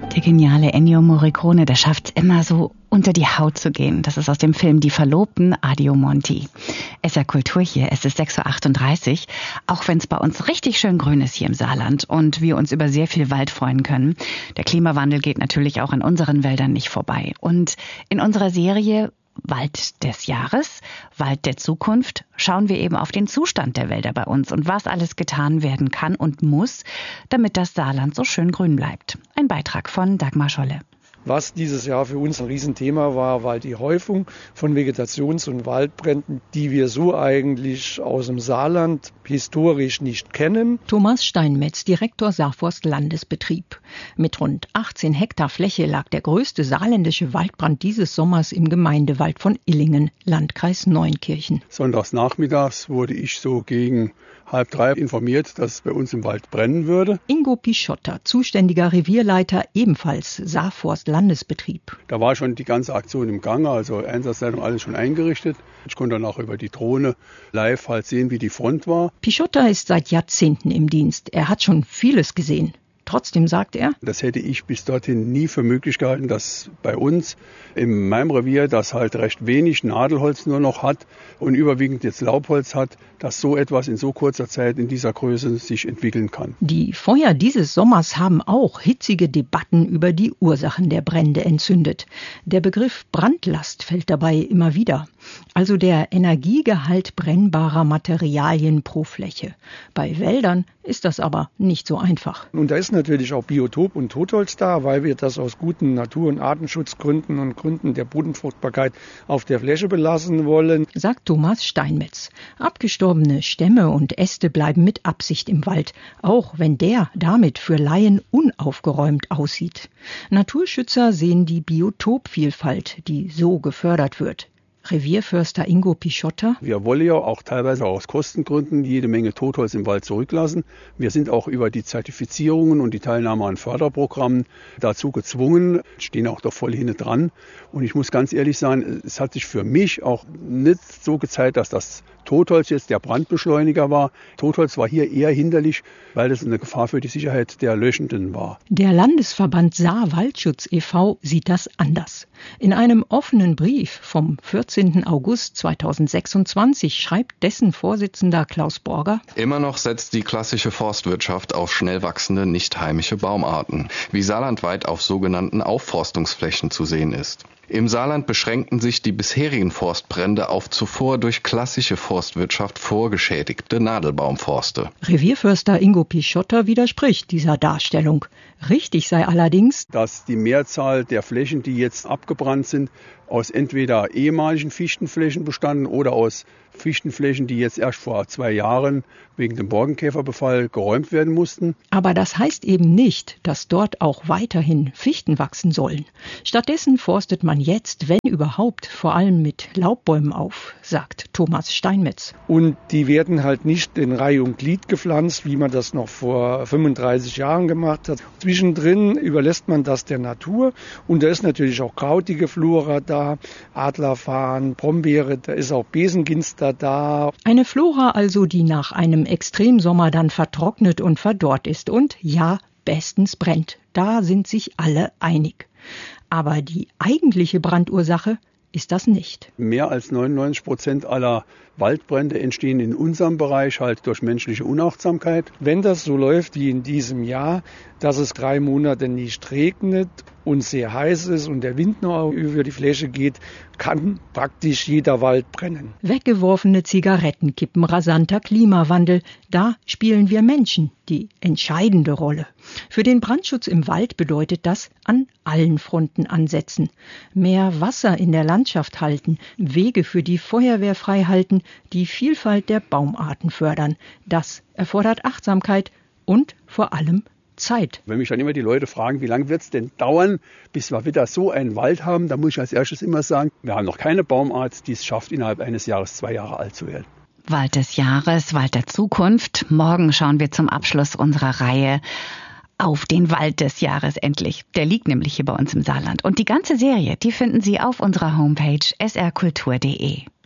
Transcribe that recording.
Der geniale Ennio Morricone, der schafft es immer so unter die Haut zu gehen. Das ist aus dem Film Die Verlobten, Addio Monti. SR Kultur hier, es ist 6.38 Uhr, auch wenn es bei uns richtig schön grün ist hier im Saarland und wir uns über sehr viel Wald freuen können. Der Klimawandel geht natürlich auch in unseren Wäldern nicht vorbei. Und in unserer Serie Wald des Jahres, Wald der Zukunft, schauen wir eben auf den Zustand der Wälder bei uns und was alles getan werden kann und muss, damit das Saarland so schön grün bleibt. Ein Beitrag von Dagmar Scholle. Was dieses Jahr für uns ein Riesenthema war die Häufung von Vegetations- und Waldbränden, die wir so eigentlich aus dem Saarland historisch nicht kennen. Thomas Steinmetz, Direktor Saarforst Landesbetrieb. Mit rund 18 Hektar Fläche lag der größte saarländische Waldbrand dieses Sommers im Gemeindewald von Illingen, Landkreis Neunkirchen. Sonntags nachmittags wurde ich so gegen 2:30 informiert, dass es bei uns im Wald brennen würde. Ingo Pischotter, zuständiger Revierleiter, ebenfalls Saarforst Landesbetrieb. Da war schon die ganze Aktion im Gange, also Einsatzleitung alles schon eingerichtet. Ich konnte dann auch über die Drohne live halt sehen, wie die Front war. Pischotter ist seit Jahrzehnten im Dienst. Er hat schon vieles gesehen. Trotzdem sagt er, das hätte ich bis dorthin nie für möglich gehalten, dass bei uns in meinem Revier, das halt recht wenig Nadelholz nur noch hat und überwiegend jetzt Laubholz hat, dass so etwas in so kurzer Zeit in dieser Größe sich entwickeln kann. Die Feuer dieses Sommers haben auch hitzige Debatten über die Ursachen der Brände entzündet. Der Begriff Brandlast fällt dabei immer wieder. Also der Energiegehalt brennbarer Materialien pro Fläche. Bei Wäldern ist das aber nicht so einfach. Und da ist natürlich auch Biotop und Totholz da, weil wir das aus guten Natur- und Artenschutzgründen und Gründen der Bodenfruchtbarkeit auf der Fläche belassen wollen, sagt Thomas Steinmetz. Abgestorbene Stämme und Äste bleiben mit Absicht im Wald, auch wenn der damit für Laien unaufgeräumt aussieht. Naturschützer sehen die Biotopvielfalt, die so gefördert wird. Revierförster Ingo Pischotter. Wir wollen ja auch teilweise aus Kostengründen jede Menge Totholz im Wald zurücklassen. Wir sind auch über die Zertifizierungen und die Teilnahme an Förderprogrammen dazu gezwungen, stehen auch da voll hinten dran. Und ich muss ganz ehrlich sagen, es hat sich für mich auch nicht so gezeigt, dass das Totholz jetzt der Brandbeschleuniger war. Totholz war hier eher hinderlich, weil es eine Gefahr für die Sicherheit der Löschenden war. Der Landesverband Saar-Waldschutz e.V. sieht das anders. In einem offenen Brief vom 14. August 2026 schreibt dessen Vorsitzender Klaus Borger: Immer noch setzt die klassische Forstwirtschaft auf schnell wachsende, nicht heimische Baumarten, wie saarlandweit auf sogenannten Aufforstungsflächen zu sehen ist. Im Saarland beschränkten sich die bisherigen Forstbrände auf zuvor durch klassische Forstwirtschaft vorgeschädigte Nadelbaumforste. Revierförster Ingo Pischotter widerspricht dieser Darstellung. Richtig sei allerdings, dass die Mehrzahl der Flächen, die jetzt abgebrannt sind, aus entweder ehemaligen Fichtenflächen bestanden oder aus Fichtenflächen, die jetzt erst vor 2 Jahren wegen dem Borkenkäferbefall geräumt werden mussten. Aber das heißt eben nicht, dass dort auch weiterhin Fichten wachsen sollen. Stattdessen forstet man jetzt, wenn überhaupt, vor allem mit Laubbäumen auf, sagt Thomas Steinmetz. Und die werden halt nicht in Reihe und Glied gepflanzt, wie man das noch vor 35 Jahren gemacht hat. Zwischendrin überlässt man das der Natur und da ist natürlich auch krautige Flora da, Adlerfarn, Brombeere, da ist auch Besenginster da. Eine Flora also, die nach einem Extremsommer dann vertrocknet und verdorrt ist und ja, bestens brennt. Da sind sich alle einig. Aber die eigentliche Brandursache ist das nicht. Mehr als 99% aller Waldbrände entstehen in unserem Bereich halt durch menschliche Unachtsamkeit. Wenn das so läuft wie in diesem Jahr, dass es 3 Monate nicht regnet und sehr heiß ist und der Wind noch über die Fläche geht, kann praktisch jeder Wald brennen. Weggeworfene Zigarettenkippen, rasanter Klimawandel, da spielen wir Menschen die entscheidende Rolle. Für den Brandschutz im Wald bedeutet das an allen Fronten ansetzen. Mehr Wasser in der Landschaft halten, Wege für die Feuerwehr frei halten, die Vielfalt der Baumarten fördern. Das erfordert Achtsamkeit und vor allem Zeit. Wenn mich dann immer die Leute fragen, wie lange wird es denn dauern, bis wir wieder so einen Wald haben, dann muss ich als erstes immer sagen, wir haben noch keine Baumart, die es schafft, innerhalb eines Jahres 2 Jahre alt zu werden. Wald des Jahres, Wald der Zukunft. Morgen schauen wir zum Abschluss unserer Reihe auf den Wald des Jahres endlich. Der liegt nämlich hier bei uns im Saarland. Und die ganze Serie, die finden Sie auf unserer Homepage srkultur.de.